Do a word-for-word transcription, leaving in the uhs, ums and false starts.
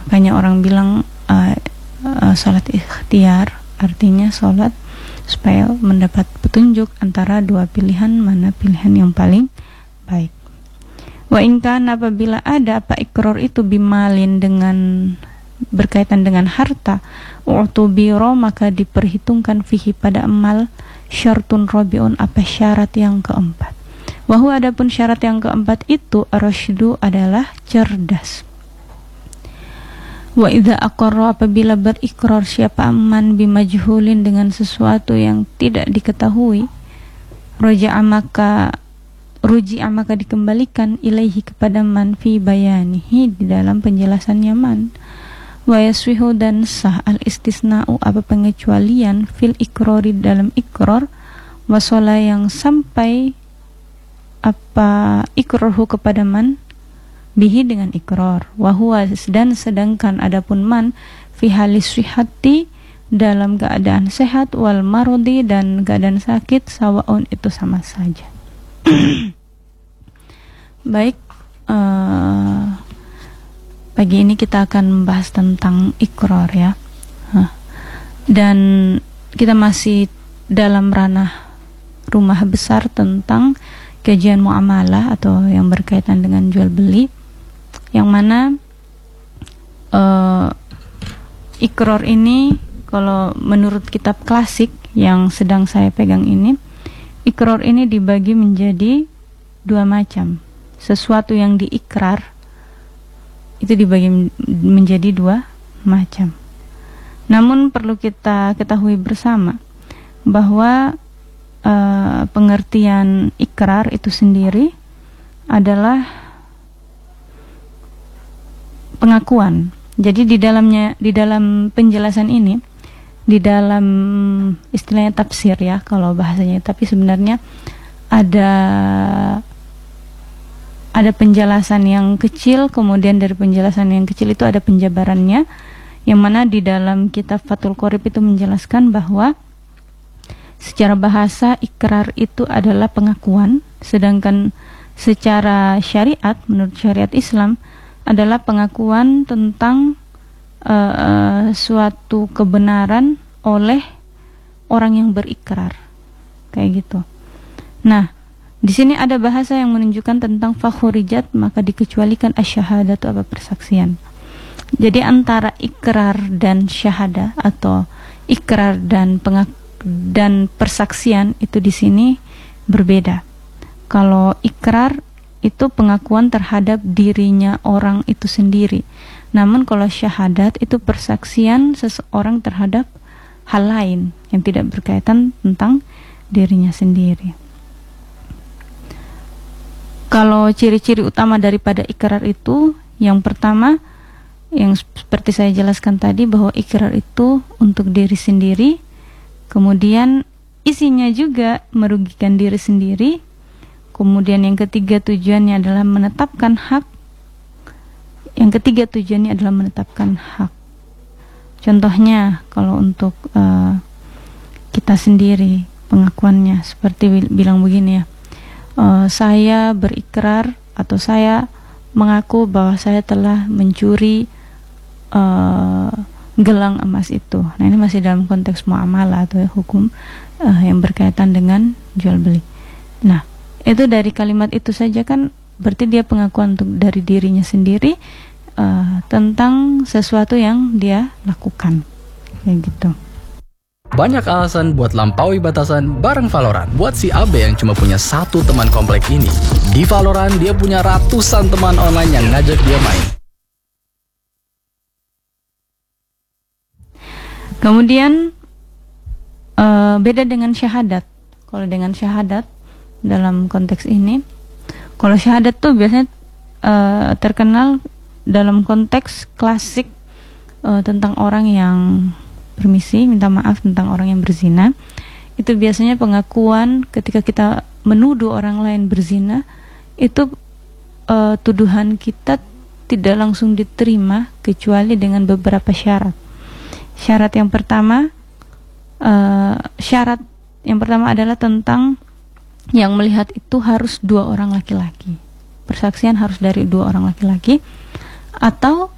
Makanya orang bilang uh, uh, sholat ikhtiar artinya sholat supaya mendapat petunjuk antara dua pilihan, mana pilihan yang paling baik. Wa in kana, apabila ada apa ikrar itu bimalin, dengan berkaitan dengan harta, utubiro, maka diperhitungkan fihi pada amal syartun rabiun, apa syarat yang keempat. Wahyu, adapun syarat yang keempat itu arasydu, adalah cerdas. Wa idza aqarra, apabila berikrar siapa aman bimajhulin, dengan sesuatu yang tidak diketahui, raja'a maka ruji'a maka dikembalikan ilaihi kepada man fi bayanihi, di dalam penjelasannya man. Wa yaswihu, dan sah al istisna'u, apa pengecualian, fil ikrori, dalam ikrar, wasola, yang sampai apa ikrarhu kepada man bihi, dengan ikrar, wahwa, dan sedangkan adapun man fi halis sihati, dalam keadaan sehat, wal marudi, dan keadaan sakit, sawaun, itu sama saja. Baik, uh, pagi ini kita akan membahas tentang ikrar ya, huh. Dan kita masih dalam ranah rumah besar tentang kajian muamalah atau yang berkaitan dengan jual beli, yang mana uh, ikrar ini, kalau menurut kitab klasik yang sedang saya pegang ini, ikrar ini dibagi menjadi dua macam. Sesuatu yang diikrar itu dibagi menjadi dua macam. Namun perlu kita ketahui bersama bahwa uh, pengertian ikrar itu sendiri adalah pengakuan. Jadi di dalamnya, di dalam penjelasan ini, di dalam istilahnya tafsir ya kalau bahasanya, tapi sebenarnya ada ada penjelasan yang kecil, kemudian dari penjelasan yang kecil itu ada penjabarannya, yang mana di dalam kitab Fathul Qorib itu menjelaskan bahwa secara bahasa ikrar itu adalah pengakuan, sedangkan secara syariat, menurut syariat Islam, adalah pengakuan tentang uh, suatu kebenaran oleh orang yang berikrar, kayak gitu. Nah, di sini ada bahasa yang menunjukkan tentang fakhurijat, maka dikecualikan asyhadat, apa persaksian. Jadi antara ikrar dan syahada atau ikrar dan pengak dan persaksian itu di sini berbeda. Kalau ikrar itu pengakuan terhadap dirinya orang itu sendiri. Namun kalau syahadat itu persaksian seseorang terhadap hal lain yang tidak berkaitan tentang dirinya sendiri. Kalau ciri-ciri utama daripada ikrar itu, yang pertama yang seperti saya jelaskan tadi, bahwa ikrar itu untuk diri sendiri, kemudian isinya juga merugikan diri sendiri. Kemudian yang ketiga tujuannya adalah menetapkan hak. Yang ketiga tujuannya adalah menetapkan hak. Contohnya kalau untuk uh, kita sendiri, pengakuannya seperti bilang begini ya, uh, saya berikrar atau saya mengaku bahwa saya telah mencuri uh, gelang emas itu. Nah, ini masih dalam konteks muamalah atau ya, hukum uh, yang berkaitan dengan jual beli. Nah, itu dari kalimat itu saja kan berarti dia pengakuan untuk dari dirinya sendiri uh, tentang sesuatu yang dia lakukan, kayak gitu. Banyak alasan buat lampaui batasan bareng Valorant. Buat si Abe yang cuma punya satu teman komplek ini, di Valorant dia punya ratusan teman online yang ngajak dia main. Kemudian uh, beda dengan syahadat. Kalau dengan syahadat dalam konteks ini, kalau syahadat tuh biasanya uh, terkenal dalam konteks klasik uh, tentang orang yang permisi, minta maaf, tentang orang yang berzina. Itu biasanya pengakuan ketika kita menuduh orang lain berzina, itu uh, tuduhan kita tidak langsung diterima kecuali dengan beberapa syarat. Syarat yang pertama, uh, syarat yang pertama adalah tentang yang melihat itu harus dua orang laki-laki. Persaksian harus dari dua orang laki-laki, atau